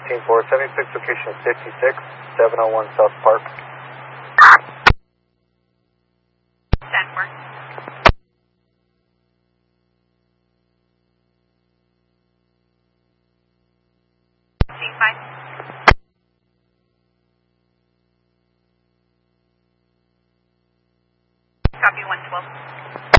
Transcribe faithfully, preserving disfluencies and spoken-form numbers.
fifteen four seventy-six, location fifty-six, seven oh one South Park. Stanford. C five. Copy one twelve.